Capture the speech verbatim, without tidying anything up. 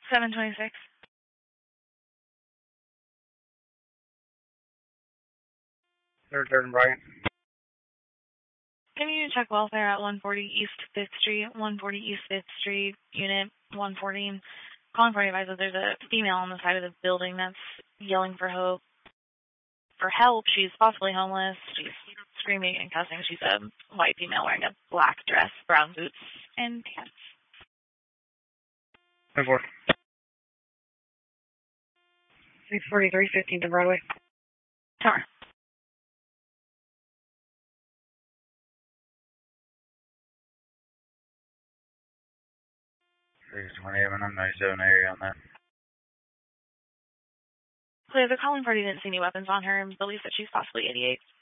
seven twenty-six. Third, third and Bryant. Can you check welfare at one forty East fifth Street, one forty East fifth Street, Unit one forty. Calling for advice that there's a female on the side of the building that's yelling for hope, for help. She's possibly homeless. She's screaming and cussing. She's a white female wearing a black dress, brown boots, and pants. ten four. six forty-three, fifteenth and Broadway. Tower. six twenty-seven, I'm ninety-seven area on that. Clear, the calling party didn't see any weapons on her and believes that she's possibly eighty-eight.